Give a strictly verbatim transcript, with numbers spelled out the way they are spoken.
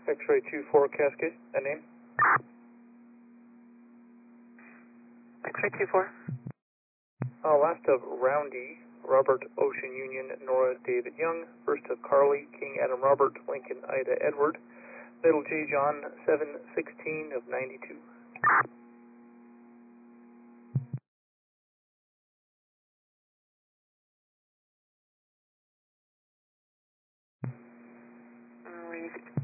X-ray two four Cascade, a name? X-ray two four. Uh, last of Roundy, Robert Ocean Union, Nora David Young. First of Carly, King Adam Robert, Lincoln Ida Edward. Middle J John, seven sixteen of ninety-two. Uh,